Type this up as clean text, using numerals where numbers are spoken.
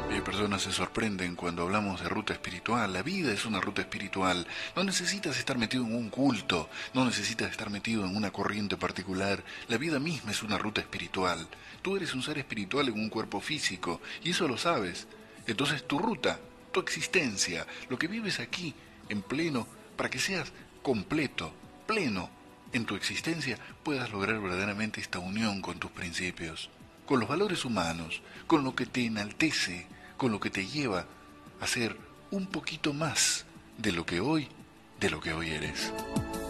Personas se sorprenden cuando hablamos de ruta espiritual. La vida es una ruta espiritual. No necesitas estar metido en un culto, no necesitas estar metido en una corriente particular. La vida misma es una ruta espiritual. Tú eres un ser espiritual en un cuerpo físico, y eso lo sabes. Entonces tu ruta, tu existencia, lo que vives aquí, en pleno, para que seas completo, pleno, en tu existencia, puedas lograr verdaderamente esta unión con tus principios, con los valores humanos, con lo que te enaltece, con lo que te lleva a ser un poquito más de lo que hoy eres.